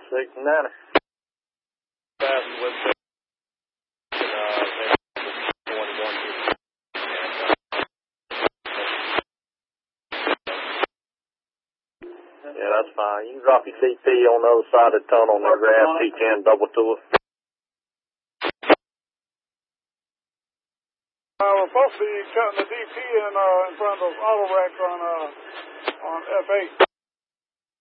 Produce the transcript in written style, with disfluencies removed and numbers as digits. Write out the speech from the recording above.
690. Fast with Yeah, that's fine. You can drop your CT on the other side of the tunnel and then grab T10 double to it. We're supposed to be cutting the DP in front of auto rack on F8.